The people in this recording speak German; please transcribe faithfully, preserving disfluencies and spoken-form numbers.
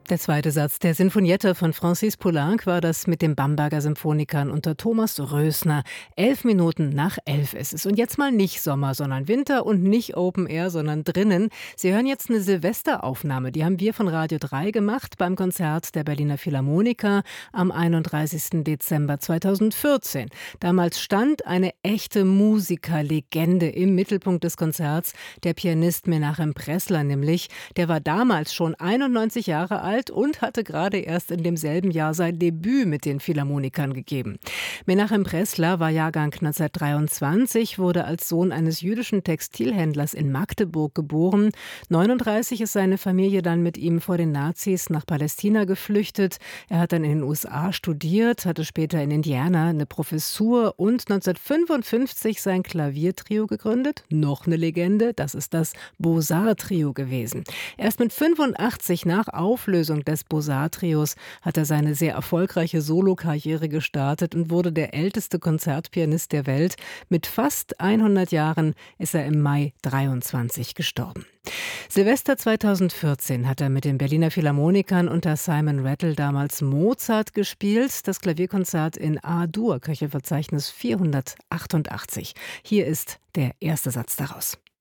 Der zweite Satz der Sinfoniette von Francis Poulenc war das mit den Bamberger Symphonikern unter Thomas Rösner. Elf Minuten nach elf ist es. Und jetzt mal nicht Sommer, sondern Winter und nicht Open Air, sondern drinnen. Sie hören jetzt eine Silvesteraufnahme. Die haben wir von Radio drei gemacht beim Konzert der Berliner Philharmoniker am einunddreißigsten Dezember zweitausendvierzehn. Damals stand eine echte Musikerlegende im Mittelpunkt des Konzerts, der Pianist Menachem Pressler nämlich. Der war damals schon einundneunzig Jahre alt und hatte gerade erst in demselben Jahr sein Debüt mit den Philharmonikern gegeben. Menachem Pressler war Jahrgang neunzehnhundertdreiundzwanzig, wurde als Sohn eines jüdischen Textilhändlers in Magdeburg geboren. neununddreißig ist seine Familie dann mit ihm vor den Nazis nach Palästina geflüchtet. Er hat dann in den U S A studiert, hatte später in Indiana eine Professur und neunzehnhundertfünfundfünfzig sein Klaviertrio gegründet. Noch eine Legende, das ist das Beaux-Arts-Trio gewesen. Erst mit fünfundachtzig nach Auflösung des Beaux-Arts-Trios hat er seine sehr erfolgreiche Solokarriere gestartet und wurde der älteste Konzertpianist der Welt. Mit fast hundert Jahren ist er im Mai dreiundzwanzig gestorben. Silvester zweitausendvierzehn hat er mit den Berliner Philharmonikern unter Simon Rattle damals Mozart gespielt. Das Klavierkonzert in A-Dur, Köchelverzeichnis vierhundertachtundachtzig. Hier ist der erste Satz daraus.